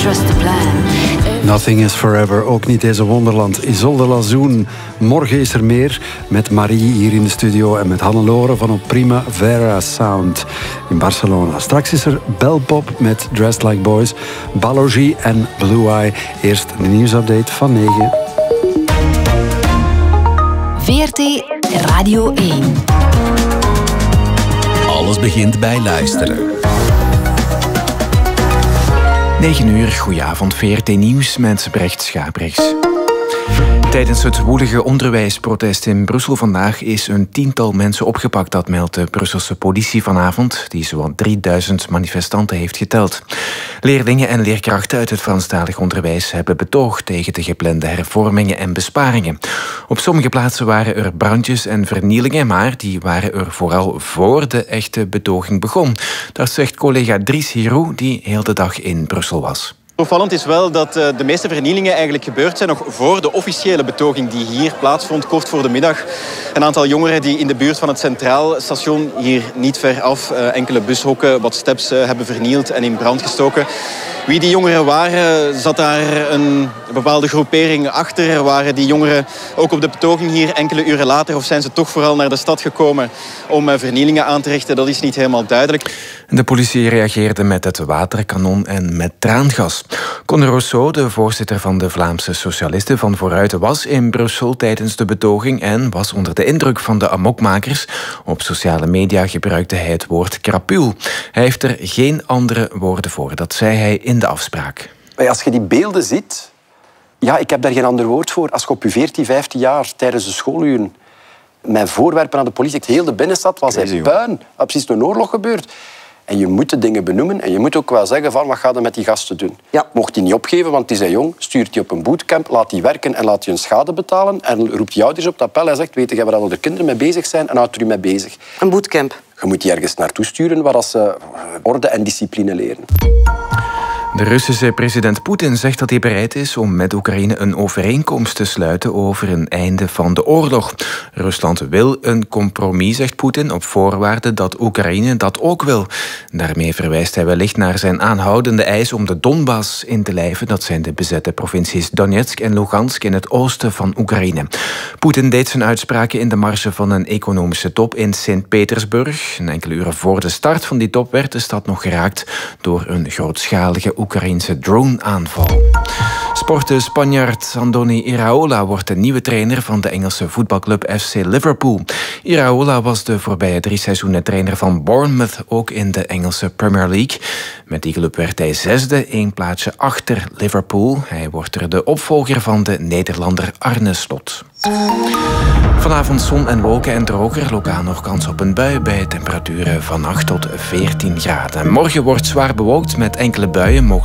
trust the plan. Nothing is forever, ook niet deze wonderland. Isolde Lazoen, morgen is er meer met Marie hier in de studio en met Hannelore van op Primavera Sound in Barcelona. Straks is er Belpop met Dressed Like Boys, Balogie en Blue Eye. Eerst de nieuwsupdate van 9. VRT Radio 1. Alles begint bij luisteren. 9 uur, goedenavond, VRT Nieuws met Brecht Schaprechts. Tijdens het woelige onderwijsprotest in Brussel vandaag is een 10-tal mensen opgepakt. Dat meldt de Brusselse politie vanavond, die zowat 3000 manifestanten heeft geteld. Leerlingen en leerkrachten uit het Franstalig onderwijs hebben betoogd tegen de geplande hervormingen en besparingen. Op sommige plaatsen waren er brandjes en vernielingen, maar die waren er vooral voor de echte betoging begon. Dat zegt collega Dries Hirou, die heel de dag in Brussel was. Opvallend is wel dat de meeste vernielingen eigenlijk gebeurd zijn nog voor de officiële betoging die hier plaatsvond, kort voor de middag. Een aantal jongeren die in de buurt van het Centraal Station, hier niet ver af, enkele bushokken, wat steps hebben vernield en in brand gestoken. Wie die jongeren waren, zat daar een bepaalde groepering achter. Waren die jongeren ook op de betoging hier enkele uren later of zijn ze toch vooral naar de stad gekomen om vernielingen aan te richten? Dat is niet helemaal duidelijk. De politie reageerde met het waterkanon en met traangas. Conor Rousseau, de voorzitter van de Vlaamse Socialisten van Vooruit, was in Brussel tijdens de betoging en was onder de indruk van de amokmakers. Op sociale media gebruikte hij het woord krapul. Hij heeft er geen andere woorden voor, dat zei hij in de afspraak. Als je die beelden ziet, ja, ik heb daar geen ander woord voor. Als je op je 14, 15 jaar tijdens de schooluren mijn voorwerpen aan de politie, heel de binnenstad was hij puin. Er precies een oorlog gebeurd. En je moet de dingen benoemen en je moet ook wel zeggen van wat ga je met die gasten doen. Ja. Mocht die niet opgeven, want die zijn jong, stuurt die op een bootcamp, laat die werken en laat die hun schade betalen en roept die ouders op het appel en zegt, weet je waar al de kinderen mee bezig zijn en houd er u mee bezig. Een bootcamp. Je moet die ergens naartoe sturen waar ze orde en discipline leren. De Russische president Poetin zegt dat hij bereid is om met Oekraïne een overeenkomst te sluiten over een einde van de oorlog. Rusland wil een compromis, zegt Poetin, op voorwaarde dat Oekraïne dat ook wil. Daarmee verwijst hij wellicht naar zijn aanhoudende eis om de Donbass in te lijven. Dat zijn de bezette provincies Donetsk en Lugansk in het oosten van Oekraïne. Poetin deed zijn uitspraken in de marge van een economische top in Sint-Petersburg. Enkele uren voor de start van die top werd de stad nog geraakt door een grootschalige Oekraïense drone-aanval. Sporten Spanjaard Andoni Iraola wordt de nieuwe trainer van de Engelse voetbalclub FC Liverpool. Iraola was de voorbije 3 seizoenen trainer van Bournemouth, ook in de Engelse Premier League. Met die club werd hij 6e, 1 plaatsje achter Liverpool. Hij wordt er de opvolger van de Nederlander Arne Slot. Vanavond zon en wolken en droger, lokaal nog kans op een bui bij temperaturen van 8 tot 14 graden. Morgen wordt zwaar bewolkt met enkele buien, mogelijk